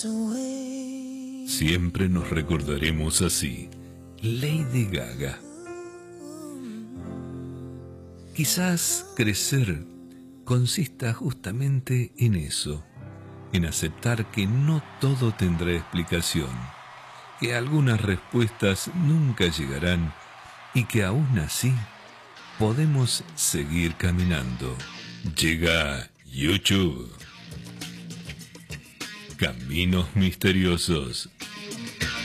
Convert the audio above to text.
Siempre nos recordaremos así, Lady Gaga. Quizás crecer consista justamente en eso, en aceptar que no todo tendrá explicación, que algunas respuestas nunca llegarán y que aún así podemos seguir caminando. Llega YouTube. Caminos misteriosos.